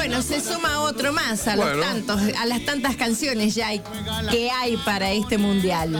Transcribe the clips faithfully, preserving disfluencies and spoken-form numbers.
Bueno, se suma otro más a, bueno. los tantos, a las tantas canciones ya hay, que hay para este mundial.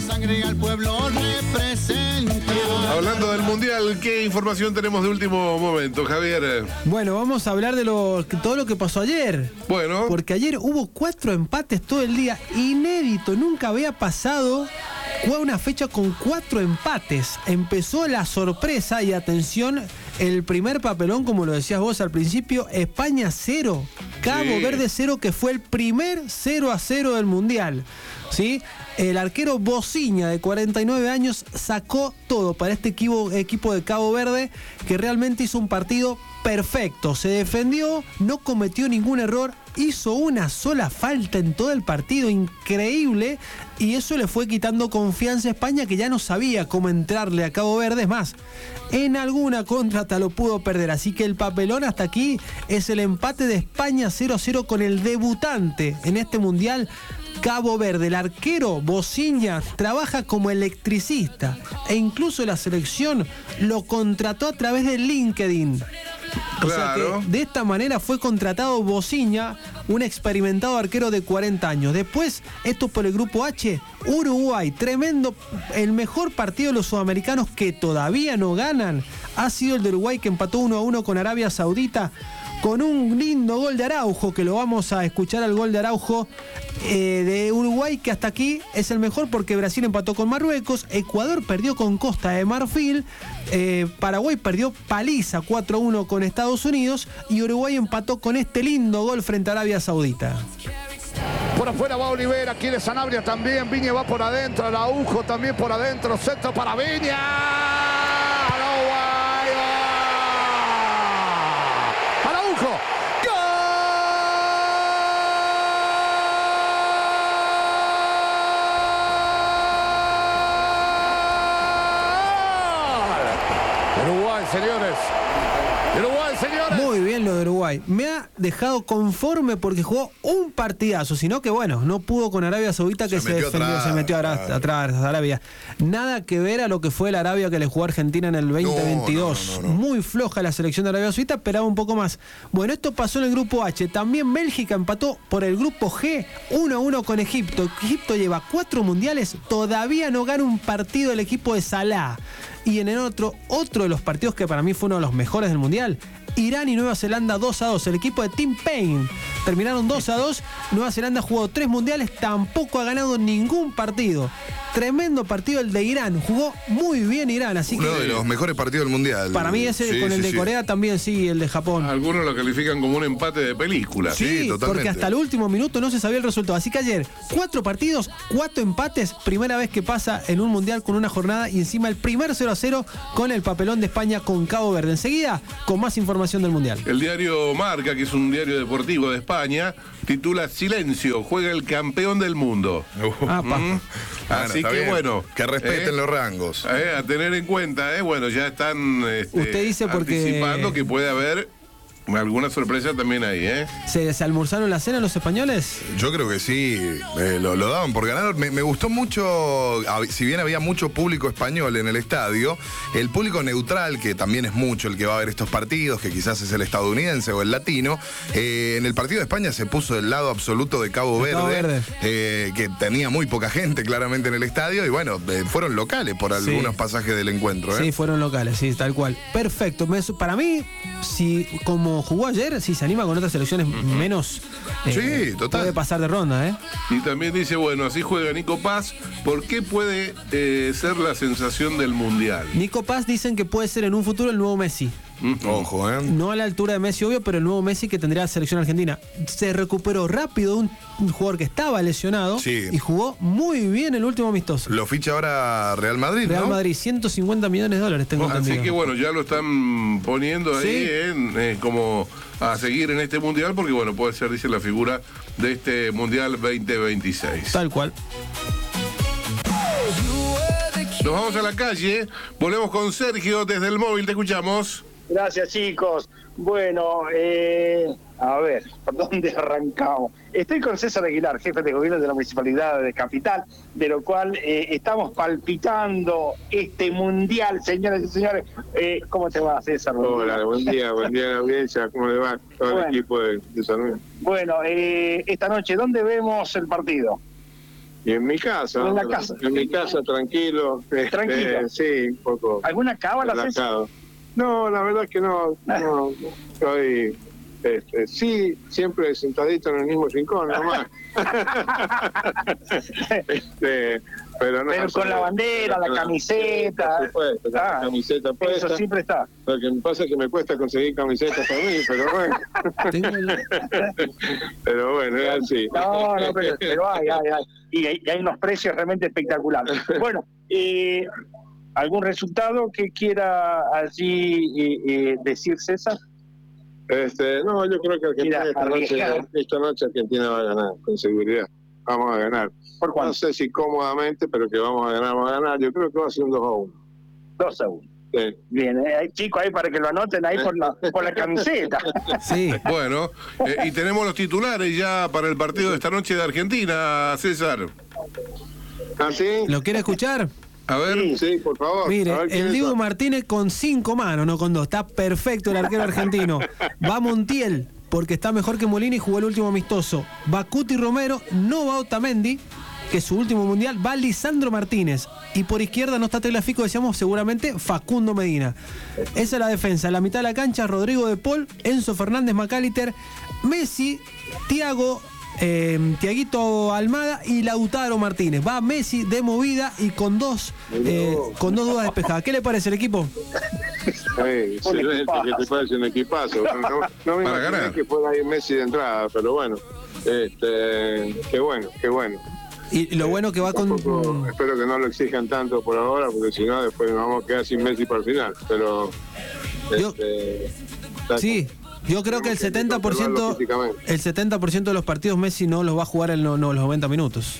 Hablando del mundial, ¿qué información tenemos de último momento, Javier? Bueno, vamos a hablar de lo, todo lo que pasó ayer. Bueno. Porque ayer hubo cuatro empates todo el día. Inédito, nunca había pasado una fecha con cuatro empates. Empezó la sorpresa y atención, el primer papelón, como lo decías vos al principio, España cero, Cabo sí. Verde cero, que fue el primer cero a cero del mundial. ¿Sí? El arquero Bociña, de cuarenta y nueve años, sacó todo para este equipo, equipo de Cabo Verde, que realmente hizo un partido perfecto. Se defendió, no cometió ningún error, hizo una sola falta en todo el partido, increíble, y eso le fue quitando confianza a España, que ya no sabía cómo entrarle a Cabo Verde. Es más, en alguna contra hasta lo pudo perder, así que el papelón hasta aquí es el empate de España cero a cero con el debutante en este mundial, Cabo Verde. El arquero Bociña trabaja como electricista e incluso la selección lo contrató a través de LinkedIn. O Claro. sea que de esta manera fue contratado Bociña, un experimentado arquero de cuarenta años. Después, esto por el grupo H, Uruguay, tremendo, el mejor partido de los sudamericanos que todavía no ganan ha sido el de Uruguay, que empató uno a uno con Arabia Saudita, con un lindo gol de Araujo, que lo vamos a escuchar al gol de Araujo eh, de Uruguay, que hasta aquí es el mejor porque Brasil empató con Marruecos, Ecuador perdió con Costa de Marfil, eh, Paraguay perdió paliza cuatro a uno con Estados Unidos y Uruguay empató con este lindo gol frente a Arabia Saudita. Por afuera va Olivera, quiere Sanabria también, Viña va por adentro, Araujo también por adentro, centro para Viña. Araujo. Uruguay, señores. Uruguay, señores. Muy bien lo de Uruguay. Me ha dejado conforme porque jugó un partidazo, sino que bueno, no pudo con Arabia Saudita, que se, Se se metió defendió, atrás, se metió atrás, claro. atrás a Arabia. Nada que ver a lo que fue el Arabia que le jugó a Argentina en el veinte veintidós. No, no, no, no. Muy floja la selección de Arabia Saudita, esperaba un poco más. Bueno, esto pasó en el grupo H. También Bélgica empató por el grupo G, uno a uno con Egipto. Egipto lleva cuatro mundiales, todavía no gana un partido el equipo de Salah. Y en el otro, otro de los partidos que para mí fue uno de los mejores del mundial, Irán y Nueva Zelanda dos a dos. El equipo de Tim Payne terminaron dos a dos. Nueva Zelanda ha jugado tres mundiales, tampoco ha ganado ningún partido. Tremendo partido el de Irán. Jugó muy bien Irán, así Uno que de los mejores partidos del mundial. para mí ese Sí, con el sí, de sí. Corea también, sí, el de Japón. Algunos lo califican como un empate de película. Sí, Sí, totalmente. porque hasta el último minuto no se sabía el resultado. Así que ayer, cuatro partidos, cuatro empates. Primera vez que pasa en un mundial con una jornada y encima el primer cero a cero con el papelón de España con Cabo Verde. Enseguida, con más información del mundial. El diario Marca, que es un diario deportivo de España, titula Silencio, juega el campeón del mundo. Apa. Mm. Bueno, Así está que bien. bueno. Que respeten eh, los rangos. eh, a tener en cuenta, eh, bueno, ya están este, Usted dice porque- anticipando que puede haber alguna sorpresa también ahí, ¿eh? ¿Se, se almorzaron la cena los españoles? Yo creo que sí, eh, lo, lo daban por ganador. Me, me gustó mucho, hab- si bien había mucho público español en el estadio, el público neutral, que también es mucho el que va a ver estos partidos, que quizás es el estadounidense o el latino, eh, en el partido de España se puso del lado absoluto de Cabo De Verde, Cabo Verde. eh, que tenía muy poca gente claramente en el estadio, y bueno, eh, fueron locales por Sí. algunos pasajes del encuentro. ¿eh? Sí, fueron locales, sí, tal cual. Perfecto. Me- Para mí, si como jugó ayer, si se anima con otras selecciones menos, eh, Sí, total. puede pasar de ronda, ¿eh? Y también dice, bueno, así juega Nico Paz, ¿por qué puede eh, ser la sensación del Mundial? Nico Paz dicen que puede ser en un futuro el nuevo Messi. Ojo, ¿eh? No a la altura de Messi, obvio, pero el nuevo Messi que tendría la selección argentina. Se recuperó rápido de un, un jugador que estaba lesionado Sí. y jugó muy bien el último amistoso. Lo ficha ahora Real Madrid, Real ¿no? Madrid, ciento cincuenta millones de dólares, tengo Así entendido. que bueno, ya lo están poniendo ahí Sí. en, eh, como a seguir en este Mundial, porque bueno, puede ser, dice, la figura de este Mundial veinte veintiséis. Tal cual. Nos vamos a la calle, volvemos con Sergio desde el móvil, te escuchamos. Gracias, chicos. Bueno, eh, a ver, ¿por dónde arrancamos? Estoy con César Aguilar, jefe de gobierno de la Municipalidad de Capital, de lo cual eh, estamos palpitando este mundial, señoras y señores. Eh, ¿Cómo te va, César? Hola, buen día, buen día a la audiencia, ¿cómo le va? Todo Bueno. el equipo de, de San Bueno, eh, esta noche, ¿dónde vemos el partido? Y en mi casa, En la casa. en mi casa, tranquilo. Tranquilo. Este, sí, un poco ¿Alguna cábala, César? relajado. No, la verdad es que no, no, estoy, este, sí, siempre sentadito en el mismo rincón, nomás. este, pero no, Pero con la bandera, la camiseta. Por supuesto, con Ah, la camiseta puesta. Eso siempre está. Lo que me pasa es que me cuesta conseguir camisetas para mí, pero bueno. Tengo el- Pero bueno, es así. No, no, pero, pero hay, hay, hay. Y hay, y hay unos precios realmente espectaculares. Bueno, eh, ¿algún resultado que quiera allí eh, eh, decir, César? Este, no, yo creo que Argentina Mira, esta noche, arriesgado. esta noche Argentina va a ganar, con seguridad. Vamos a ganar. ¿Por No cuánto? sé si cómodamente, pero que vamos a ganar, vamos a ganar. Yo creo que va a ser un dos a uno. Dos a uno. Sí. Bien, eh, hay chicos ahí para que lo anoten ahí por la, por la camiseta. Sí. Bueno, eh, y tenemos los titulares ya para el partido de esta noche de Argentina, César. ¿Ah, sí? ¿Lo quiere escuchar? A ver. Sí. Sí, por favor. A Mire, ver quién el es. Dibu Martínez con cinco manos, no con dos. Está perfecto el arquero argentino. Va Montiel, porque está mejor que Molina y jugó el último amistoso. Va Cuti Romero, no va Otamendi, que es su último mundial. Va Lisandro Martínez. Y por izquierda no está Tagliafico, decíamos seguramente Facundo Medina. Esa es la defensa. En la mitad de la cancha, Rodrigo de Paul, Enzo Fernández Macaliter, Messi, Thiago... Eh, Tiaguito Almada y Lautaro Martínez. Va Messi de movida y con dos eh, con dos dudas despejadas. ¿Qué le parece el equipo? Sí, excelente, que te parece un equipazo. No, no, no me Para imaginé ganar. que fuera ahí Messi de entrada, pero bueno. Este, qué bueno, qué bueno. Y lo bueno que va con... Tampoco- espero que no lo exijan tanto por ahora, porque si no después nos vamos a quedar sin Messi para el final. Pero Yo- este, Sí, yo creo que el setenta por ciento Físicamente. el setenta por ciento de los partidos Messi no los va a jugar en lo- no, los noventa minutos.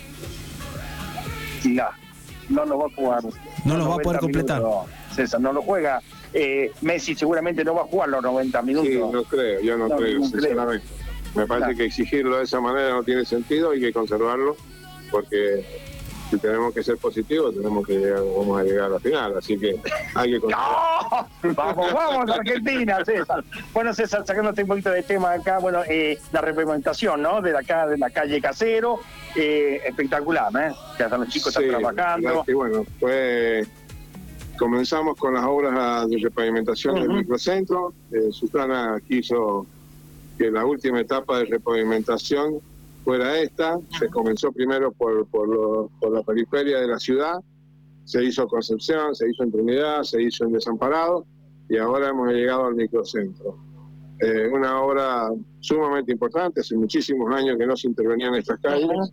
No, no lo va a jugar. No lo va a poder noventa completar. minutos, César, no lo juega. Eh, Messi seguramente no va a jugar los noventa minutos. Sí, no creo, yo no, No, creo, no creo. sinceramente. Me parece Claro. que exigirlo de esa manera no tiene sentido, hay que conservarlo, porque si tenemos que ser positivos, tenemos que llegar, vamos a llegar a la final, así que hay que conservarlo. ¡No! Vamos, vamos, Argentina, César. Bueno, César, sacándote un poquito de tema acá, bueno, eh, la replementación, ¿no? De acá, de la calle Casero, eh, espectacular, ¿eh? Ya están los chicos Sí, están la verdad trabajando. es que, bueno, fue... Comenzamos con las obras de repavimentación del Ujú. microcentro. Eh, Susana quiso que la última etapa de repavimentación fuera esta. Se comenzó primero por, por, lo- por la periferia de la ciudad, se hizo Concepción, se hizo en Trinidad, se hizo en Desamparado y ahora hemos llegado al microcentro. Eh, una obra sumamente importante, hace muchísimos años que no se intervenía en estas calles.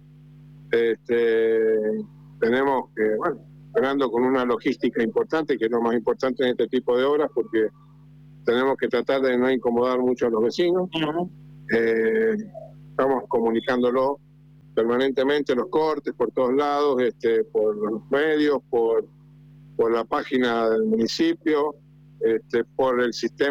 Este, tenemos que, bueno, esperando con una logística importante, que es lo más importante en este tipo de obras, porque tenemos que tratar de no incomodar mucho a los vecinos. Ujú. Eh, estamos comunicándolo permanentemente, los cortes por todos lados, este, por los medios, por, por la página del municipio, este, por el sistema